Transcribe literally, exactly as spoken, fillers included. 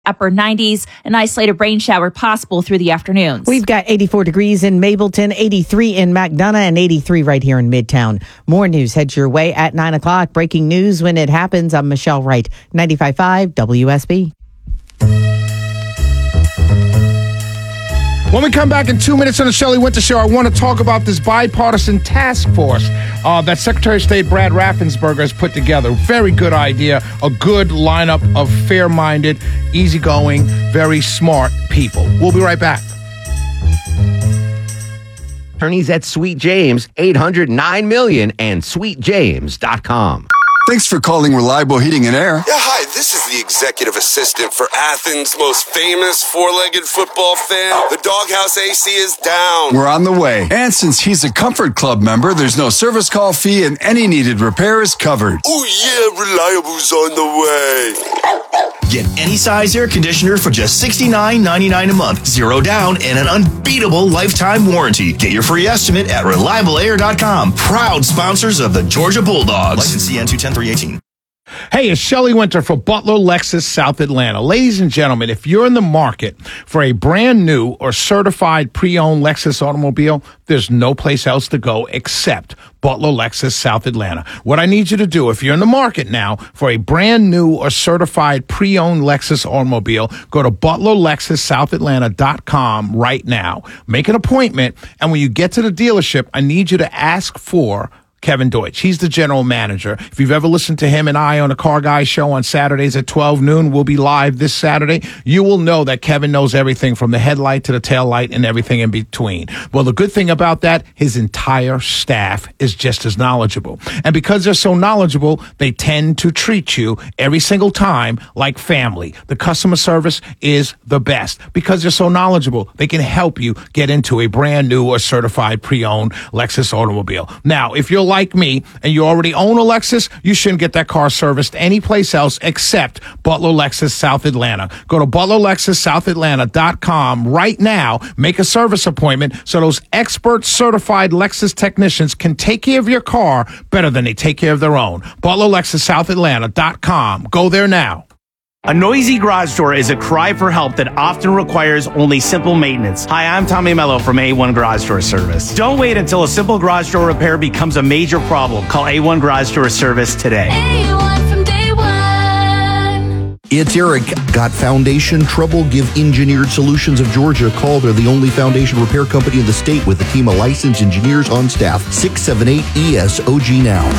upper nineties, an isolated rain shower possible through the afternoons. We've got eighty-four degrees in Mableton, eighty-three in McDonough, and eighty-three right here in Midtown. More news heads your way at nine o'clock. Breaking news when it happens. I'm Michelle Wright, ninety-five point five W S B. When we come back in two minutes on the Shelley Winter Show, I want to talk about this bipartisan task force uh, that Secretary of State Brad Raffensperger has put together. Very good idea, a good lineup of fair-minded, easygoing, very smart people. We'll be right back. Attorneys at Sweet James, eight hundred nine million and sweet james dot com. Thanks for calling Reliable Heating and Air. Yeah, hi, this is the executive assistant for Athens' most famous four-legged football fan. The Doghouse A C is down. We're on the way. And since he's a Comfort Club member, there's no service call fee and any needed repair is covered. Oh, yeah, Reliable's on the way. Get any size air conditioner for just sixty-nine ninety-nine a month, zero down, and an unbeatable lifetime warranty. Get your free estimate at reliable air dot com. Proud sponsors of the Georgia Bulldogs. License C N two ten three eighteen. Hey, it's Shelley Winter for Butler Lexus South Atlanta. Ladies and gentlemen, if you're in the market for a brand new or certified pre-owned Lexus automobile, there's no place else to go except Butler Lexus South Atlanta. What I need you to do, if you're in the market now for a brand new or certified pre-owned Lexus automobile, go to butler lexus south atlanta dot com right now. Make an appointment, and when you get to the dealership, I need you to ask for Kevin Deutsch. He's the general manager. If you've ever listened to him and I on the Car Guy show on Saturdays at twelve noon, we'll be live this Saturday. You will know that Kevin knows everything from the headlight to the tail light and everything in between. Well, the good thing about that, his entire staff is just as knowledgeable. And because they're so knowledgeable, they tend to treat you every single time like family. The customer service is the best. Because they're so knowledgeable, they can help you get into a brand new or certified pre-owned Lexus automobile. Now, if you're like me and you already own a Lexus, you shouldn't get that car serviced anyplace else except Butler Lexus South Atlanta. Go to butler lexus south atlanta dot com right now. Make a service appointment so those expert certified Lexus technicians can take care of your car better than they take care of their own. butler lexus south atlanta dot com. Go there now. A noisy garage door is a cry for help that often requires only simple maintenance. Hi, I'm Tommy Mello from A one Garage Door Service. Don't wait until a simple garage door repair becomes a major problem. Call A one Garage Door Service today. A one from day one. It's Eric. Got foundation trouble? Give Engineered Solutions of Georgia a call. They're the only foundation repair company in the state with a team of licensed engineers on staff. six seven eight E S O G now.